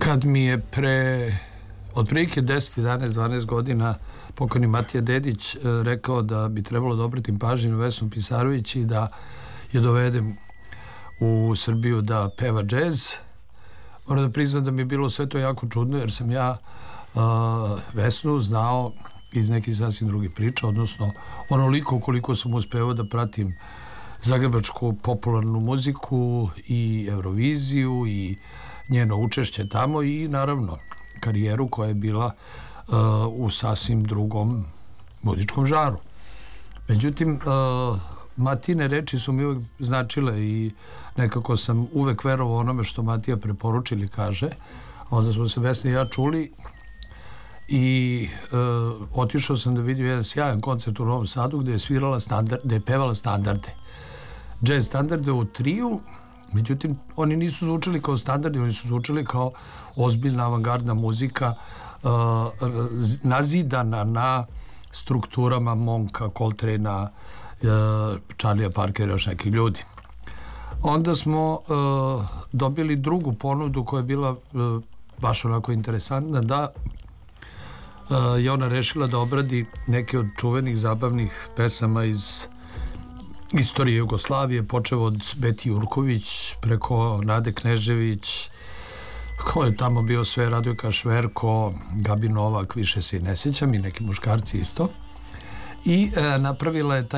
kad mi je otprilike 10, 11, 12 godina pokojni Matija Dedić rekao da bi trebalo da obratim pažnju na Vesnu Pisarović i da je dovedem u Srbiju da peva džez. Moram da priznam da mi je bilo sve to jako čudno, jer sam ja Vesnu znao iz nekih sasvim drugih priča, odnosno onoliko koliko sam uspeo da pratim zagrebačku popularnu muziku i Euroviziju i njeno učešće tamo i naravno karijeru koja je bila u sasvim drugom muzičkom žaru. Međutim, Matine reči su mi uvek značile i nekako sam uvek verovao onome što Matija preporuči ili kaže. Onda smo se Vesna i ja čuli i otišao sam da vidim jedan sjajan koncert u Novom Sadu gde je svirala gde je pevala standarde. Jazz standarde u triju. Međutim, oni nisu zvučali kao standardi, oni su zvučali kao ozbiljna avangardna muzika nazidana na strukturama Monka, Coltrane, Charlie'a Parkera i još nekih ljudi. Onda smo dobili drugu ponudu koja je bila baš onako interesantna, da je ona rešila da obradi neke od čuvenih zabavnih pesama iz istorije Jugoslavije, počeo od Beti Jurković preko Nade Knežević, ko je tamo bio sve, Radojka Šverko, Gabi Novak, više se i ne sjećam, i neki muškarci isto. I napravila je taj